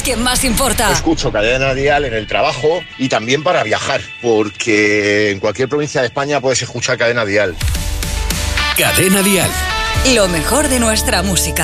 es quien más importa. Escucho Cadena Dial en el trabajo y también para viajar, porque en cualquier provincia de España puedes escuchar Cadena Dial. Cadena Dial. Lo mejor de nuestra música.